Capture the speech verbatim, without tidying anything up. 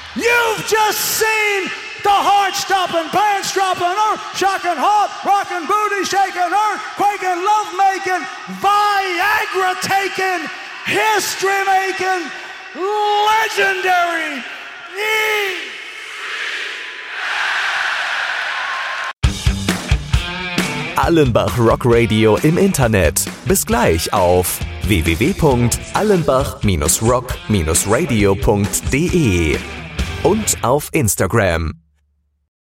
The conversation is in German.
You've just seen the heart-stopping, pants-dropping, earth-shocking, heart rocking, booty-shaking, earthquaking, love-making, Viagra-taking, history-making, legendary E! Allenbach Rock Radio im Internet. Bis gleich auf w w w punkt allenbach Bindestrich rock Bindestrich radio punkt de und auf Instagram.